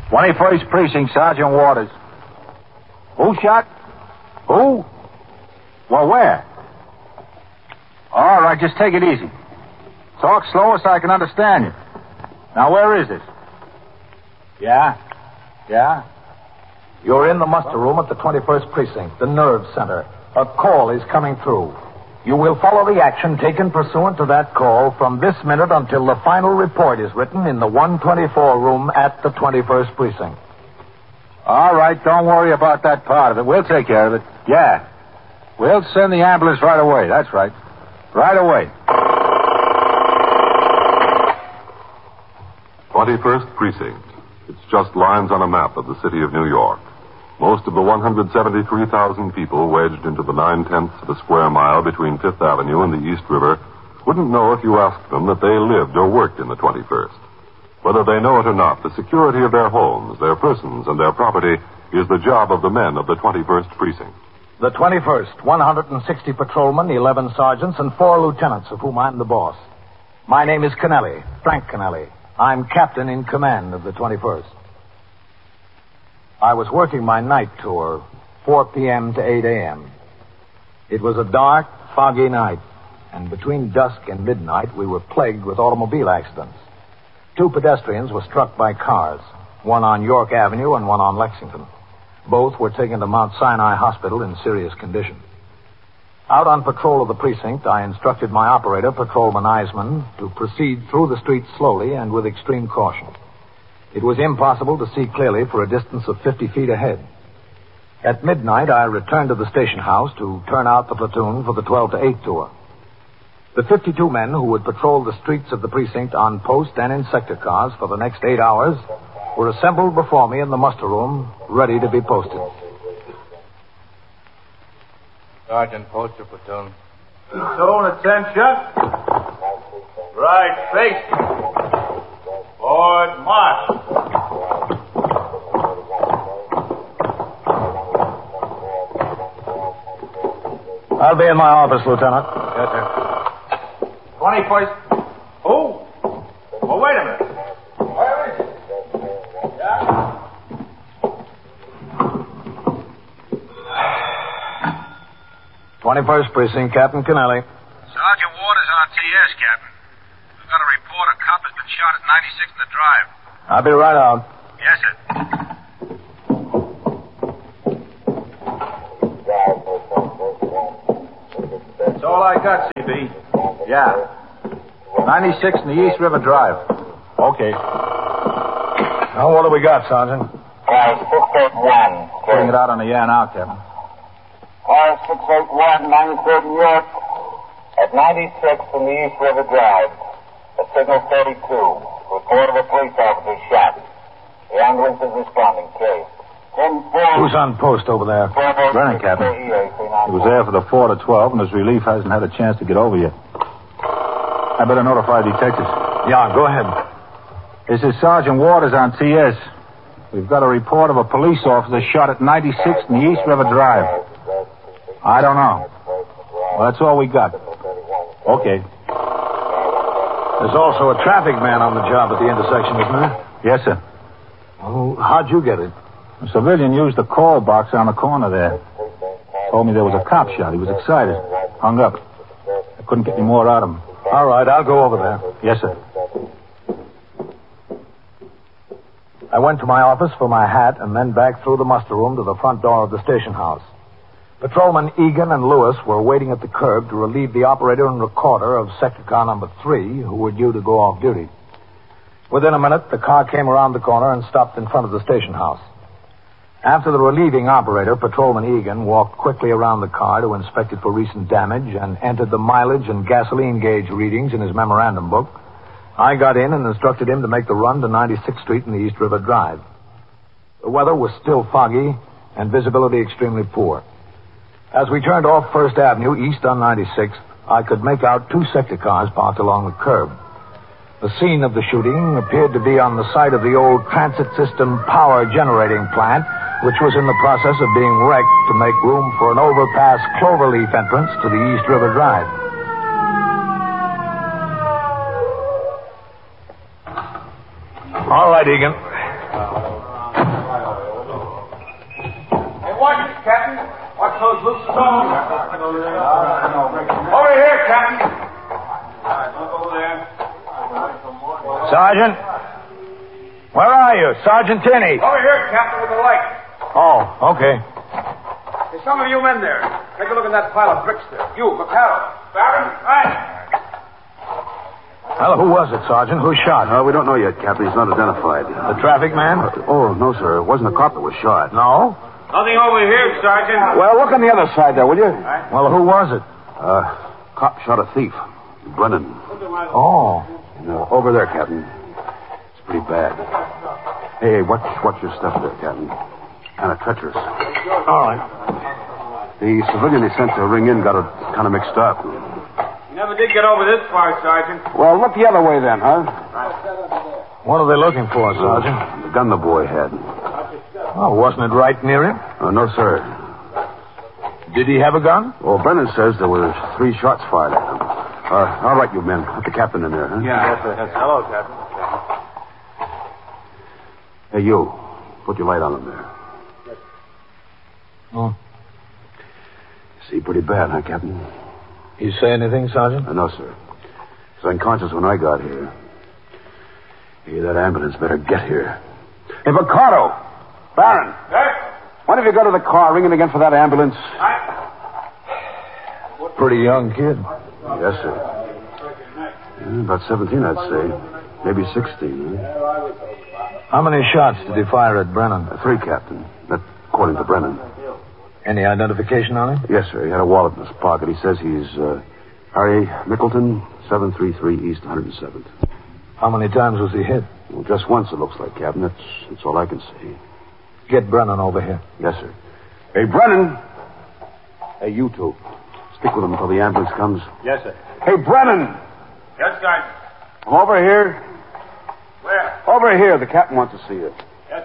21st Precinct, Sergeant Waters. Who shot? Who? Well, where? All right, just take it easy. Talk slower so I can understand you. Now, where is this? Yeah? You're in the muster room at the 21st Precinct, the nerve center. A call is coming through. You will follow the action taken pursuant to that call from this minute until the final report is written in the 124 room at the 21st Precinct. All right, don't worry about that part of it. We'll take care of it. Yeah. We'll send the ambulance right away. That's right. Right away. 21st Precinct. It's just lines on a map of the city of New York. Most of the 173,000 people wedged into the 9/10 of a square mile between Fifth Avenue and the East River wouldn't know if you asked them that they lived or worked in the 21st. Whether they know it or not, the security of their homes, their persons, and their property is the job of the men of the 21st Precinct. The 21st, 160 patrolmen, 11 sergeants, and 4 lieutenants, of whom I'm the boss. My name is Kennelly, Frank Kennelly. I'm captain in command of the 21st. I was working my night tour, 4 p.m. to 8 a.m. It was a dark, foggy night, and between dusk and midnight, we were plagued with automobile accidents. 2 pedestrians were struck by cars, one on York Avenue and one on Lexington. Both were taken to Mount Sinai Hospital in serious condition. Out on patrol of the precinct, I instructed my operator, Patrolman Eisman, to proceed through the streets slowly and with extreme caution. It was impossible to see clearly for a distance of 50 feet ahead. At midnight, I returned to the station house to turn out the platoon for the 12 to 8 tour. The 52 men who would patrol the streets of the precinct on post and in sector cars for the next 8 hours were assembled before me in the muster room, ready to be posted. Sergeant, post your platoon. Platoon, attention. Right, face. Forward, march. I'll be in my office, Lieutenant. Yes, sir. 21st. Who? Oh, wait a minute. Where is it? Yeah? 21st Precinct, Captain Kennelly. Sergeant Waters on TS, Captain. We've got a report a cop has been shot at 96 in the drive. I'll be right out. Yes, sir. That's all I got, CB. Yeah. 96 in the East River Drive. Okay. Now, what do we got, Sergeant? 681. Putting it out on the air now, Captain. Car 681, 93rd New York. At 96 in the East River Drive. A signal 32. Report of a police officer shot. The ambulance is responding. Case. Who's on post over there? Brennan, Captain. He was there for the 4 to 12, and his relief hasn't had a chance to get over yet. I better notify detectives. Yeah, go ahead. This is Sergeant Waters on TS. We've got a report of a police officer shot at 96 in the East River Drive. I don't know. Well, that's all we got. Okay. There's also a traffic man on the job at the intersection, isn't there? Yes, sir. Oh, how'd you get it? A civilian used the call box on the corner there. Told me there was a cop shot. He was excited. Hung up. I couldn't get any more out of him. All right, I'll go over there. Yes, sir. I went to my office for my hat and then back through the muster room to the front door of the station house. Patrolmen Egan and Lewis were waiting at the curb to relieve the operator and recorder of sector car number 3, who were due to go off duty. Within a minute, the car came around the corner and stopped in front of the station house. After the relieving operator, Patrolman Egan walked quickly around the car to inspect it for recent damage and entered the mileage and gasoline gauge readings in his memorandum book. I got in and instructed him to make the run to 96th Street in the East River Drive. The weather was still foggy and visibility extremely poor. As we turned off First Avenue east on 96th, I could make out 2 sector cars parked along the curb. The scene of the shooting appeared to be on the site of the old transit system power generating plant, which was in the process of being wrecked to make room for an overpass cloverleaf entrance to the East River Drive. All right, Egan. Over here, Captain. Over there. Sergeant? Where are you? Sergeant Tinney. Over here, Captain, with the light. Oh, okay. There's some of you men there. Take a look at that pile of bricks there. You, Vaccaro. Barron, right. Well, who was it, Sergeant? Who shot? We don't know yet, Captain. He's not identified. The traffic man? Oh, no, sir. It wasn't a cop that was shot. No? Nothing over here, Sergeant. Well, look on the other side there, will you? Well, who was it? Cop shot a thief. Brennan. Oh. Over there, Captain. It's pretty bad. Hey, watch your step there, Captain. Kind of treacherous. All right. The civilian they sent to ring in got it kind of mixed up. Never did get over this far, Sergeant. Well, look the other way then, huh? What are they looking for, Sergeant? The gun the boy had. Oh, wasn't it right near him? No, sir. Did he have a gun? Well, Brennan says there were 3 shots fired at him. All right, you men. Put the captain in there, huh? Yeah. Yes, sir. Hello, Captain. Hey, you. Put your light on him there. Oh. See, pretty bad, huh, Captain? You say anything, Sergeant? No, sir. He was unconscious when I got here. Hey, that ambulance better get here. Hey, Vaccaro! Barron! Sir? Why don't you go to the car, ring it again for that ambulance? Pretty young kid. Yes, sir. Yeah, about 17, I'd say. Maybe 16, huh? How many shots did he fire at Brennan? 3, Captain. That, according to Brennan. Any identification on him? Yes, sir. He had a wallet in his pocket. He says he's Harry Mickleton, 733 East 107th. How many times was he hit? Well, just once, it looks like, Captain. That's all I can see. Get Brennan over here. Yes, sir. Hey, Brennan! Hey, you two. Stick with him until the ambulance comes. Yes, sir. Hey, Brennan! Yes, Sergeant. Come over here. Where? Over here. The captain wants to see you. Yes.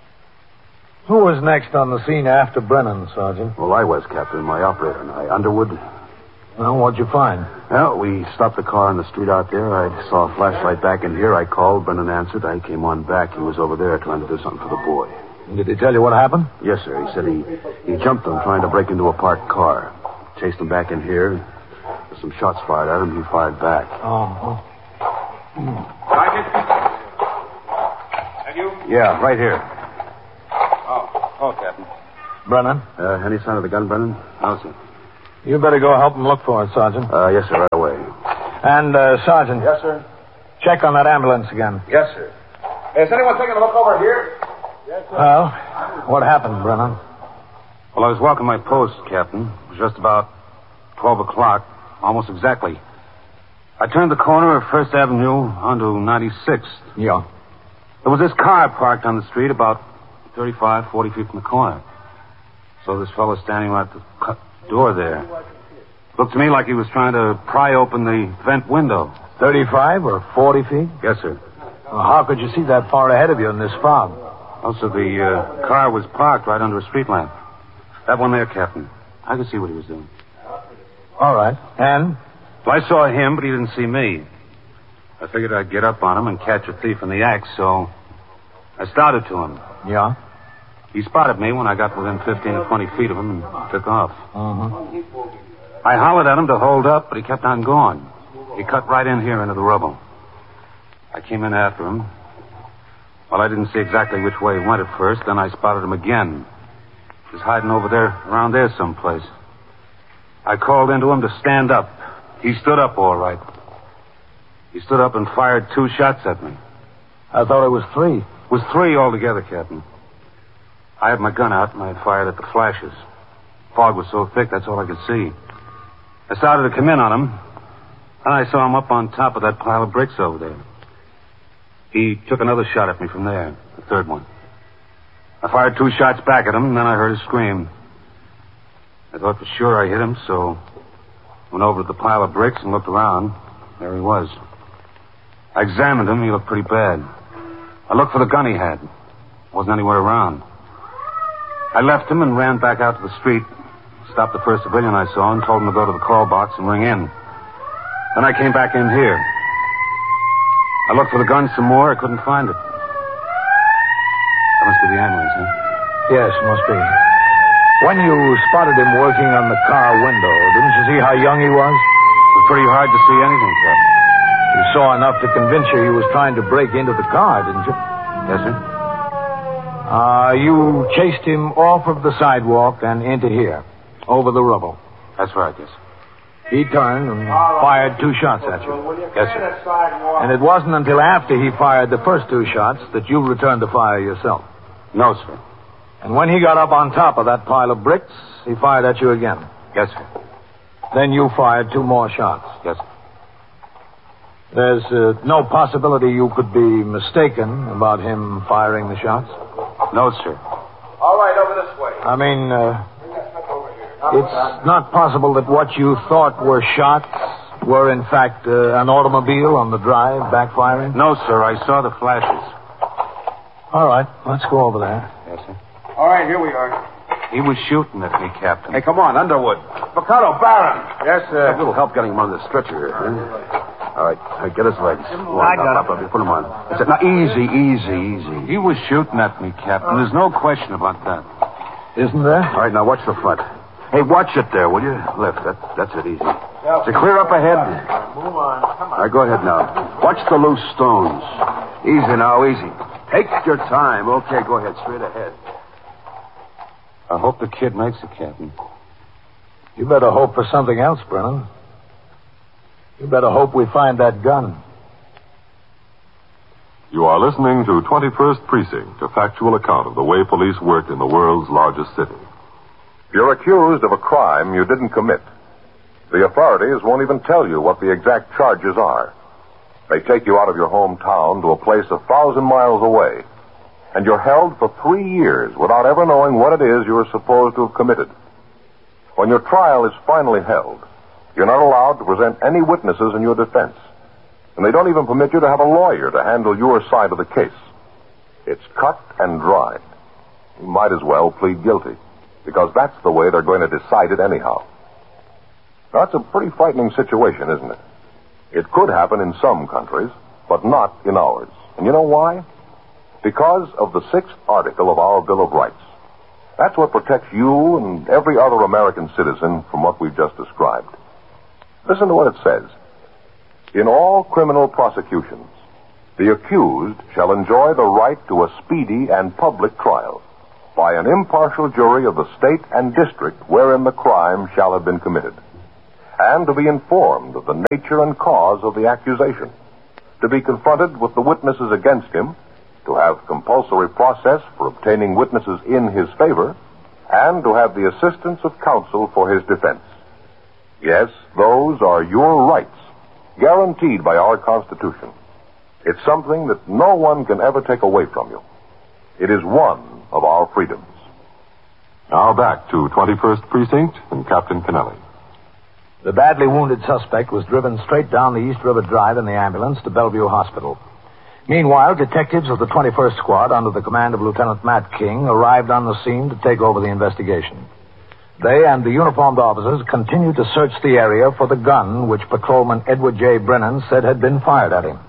Who was next on the scene after Brennan, Sergeant? Well, I was, Captain. My operator and I. Underwood. Well, what'd you find? Well, we stopped the car on the street out there. I saw a flashlight back in here. I called. Brennan answered. I came on back. He was over there trying to do something for the boy. Did he tell you what happened? Yes, sir. He said he jumped him trying to break into a parked car. Chased him back in here. There's some shots fired at him. He fired back. Oh. Sergeant? That you? Yeah, right here. Oh, Captain. Brennan? Any sign of the gun, Brennan? No, sir. You better go help him look for it, Sergeant. Yes, sir. Right away. And, Sergeant. Yes, sir. Check on that ambulance again. Yes, sir. Is anyone taking a look over here? Yes, sir. Well, what happened, Brennan? Well, I was walking my post, Captain. It was just about 12 o'clock, almost exactly. I turned the corner of First Avenue onto 96th. Yeah. There was this car parked on the street about 35, 40 feet from the corner. So this fellow standing right at the door there. Looked to me like he was trying to pry open the vent window. 35 or 40 feet? Yes, sir. Well, how could you see that far ahead of you in this fog? Also, the car was parked right under a street lamp. That one there, Captain. I could see what he was doing. All right. And? Well, I saw him, but he didn't see me. I figured I'd get up on him and catch a thief in the act, so I started to him. Yeah? He spotted me when I got within 15 to 20 feet of him and took off. Mm-hmm. I hollered at him to hold up, but he kept on going. He cut right in here into the rubble. I came in after him. Well, I didn't see exactly which way he went at first. Then I spotted him again. He was hiding over there, around there someplace. I called into him to stand up. He stood up all right. He stood up and fired 2 shots at me. I thought it was 3. It was 3 altogether, Captain. I had my gun out and I fired at the flashes. Fog was so thick, that's all I could see. I started to come in on him, and I saw him up on top of that pile of bricks over there. He took another shot at me from there, the third one. I fired 2 shots back at him, and then I heard a scream. I thought for sure I hit him, so went over to the pile of bricks and looked around. There he was. I examined him. He looked pretty bad. I looked for the gun he had. Wasn't anywhere around. I left him and ran back out to the street, stopped the first civilian I saw and told him to go to the call box and ring in. Then I came back in here. I looked for the gun some more. I couldn't find it. That must be the ambulance, huh? Yes, must be. When you spotted him working on the car window, didn't you see how young he was? It was pretty hard to see anything, Captain. You saw enough to convince you he was trying to break into the car, didn't you? Yes, sir. You chased him off of the sidewalk and into here, over the rubble. That's right, yes. He turned and fired 2 shots at you. Yes, sir. And it wasn't until after he fired the first 2 shots that you returned to fire yourself. No, sir. And when he got up on top of that pile of bricks, he fired at you again. Yes, sir. Then you fired 2 more shots. Yes, sir. There's no possibility you could be mistaken about him firing the shots? No, sir. All right, over this way. I mean, it's not possible that what you thought were shots were, in fact, an automobile on the drive backfiring? No, sir. I saw the flashes. All right, let's go over there. Yes, sir. All right, here we are. He was shooting at me, Captain. Hey, come on, Underwood. Mikado, Barron. Yes, sir. A little help getting him on the stretcher here. All right, get his legs. I got it. Put him on. That's it. Now, easy. He was shooting at me, Captain. There's no question about that. Isn't there? All right, now watch the front. Hey, watch it there, will you? Left. That's it. Easy. Is it clear up ahead? Move on. Come on. All right, go ahead now. Watch the loose stones. Easy now, easy. Take your time. Okay, go ahead. Straight ahead. I hope the kid makes it, Captain. You better hope for something else, Brennan. You better hope we find that gun. You are listening to 21st Precinct, a factual account of the way police work in the world's largest city. You're accused of a crime you didn't commit. The authorities won't even tell you what the exact charges are. They take you out of your hometown to a place 1,000 miles away, and you're held for 3 years without ever knowing what it is you're supposed to have committed. When your trial is finally held, you're not allowed to present any witnesses in your defense, and they don't even permit you to have a lawyer to handle your side of the case. It's cut and dried. You might as well plead guilty, because that's the way they're going to decide it anyhow. That's a pretty frightening situation, isn't it? It could happen in some countries, but not in ours. And you know why? Because of the 6th article of our Bill of Rights. That's what protects you and every other American citizen from what we've just described. Listen to what it says. In all criminal prosecutions, the accused shall enjoy the right to a speedy and public trial by an impartial jury of the state and district wherein the crime shall have been committed, and to be informed of the nature and cause of the accusation, to be confronted with the witnesses against him, to have compulsory process for obtaining witnesses in his favor, and to have the assistance of counsel for his defense. Yes, those are your rights, guaranteed by our Constitution. It's something that no one can ever take away from you. It is one of our freedoms. Now back to 21st Precinct and Captain Kennelly. The badly wounded suspect was driven straight down the East River Drive in the ambulance to Bellevue Hospital. Meanwhile, detectives of the 21st Squad, under the command of Lieutenant Matt King, arrived on the scene to take over the investigation. They and the uniformed officers continued to search the area for the gun which Patrolman Edward J. Brennan said had been fired at him.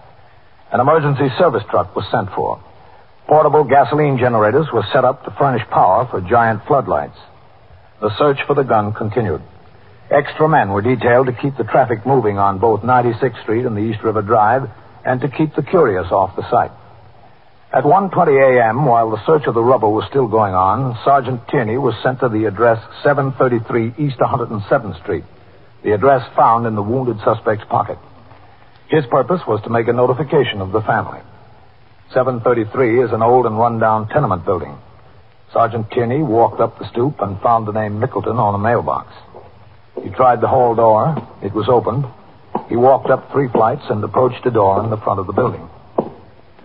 An emergency service truck was sent for. Portable gasoline generators were set up to furnish power for giant floodlights. The search for the gun continued. Extra men were detailed to keep the traffic moving on both 96th Street and the East River Drive, and to keep the curious off the site. At 1:20 a.m., while the search of the rubble was still going on, Sergeant Tierney was sent to the address 733 East 107th Street, the address found in the wounded suspect's pocket. His purpose was to make a notification of the family. 733 is an old and run-down tenement building. Sergeant Tierney walked up the stoop and found the name Mickleton on a mailbox. He tried the hall door. It was opened. He walked up 3 flights and approached a door in the front of the building.